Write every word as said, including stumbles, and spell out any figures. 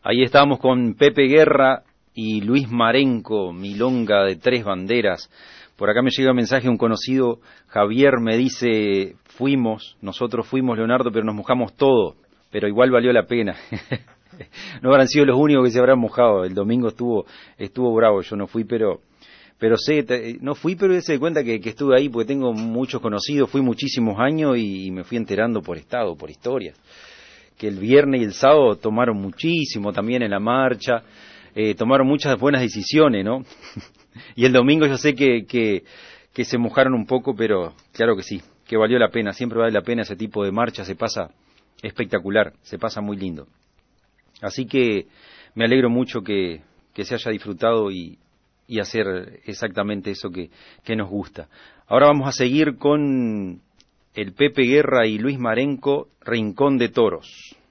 Ahí estábamos con Pepe Guerra y Luis Marenco, Milonga de Tres Banderas. Por acá me llega un mensaje de un conocido, Javier, me dice, fuimos, nosotros fuimos, Leonardo, pero nos mojamos todo, pero igual valió la pena. No habrán sido los únicos que se habrán mojado, el domingo estuvo estuvo bravo, yo no fui, pero pero sé, no fui, pero se de cuenta que, que estuve ahí, porque tengo muchos conocidos, fui muchísimos años y me fui enterando por estado, por historias, que el viernes y el sábado tomaron muchísimo también en la marcha, eh, tomaron muchas buenas decisiones, ¿no? Y el domingo yo sé que, que, que se mojaron un poco, pero claro que sí, que valió la pena, siempre vale la pena ese tipo de marcha, se pasa espectacular, se pasa muy lindo. Así que me alegro mucho que, que se haya disfrutado y, y hacer exactamente eso que, que nos gusta. Ahora vamos a seguir con el Pepe Guerra y Luis Marenco, Rincón de Toros.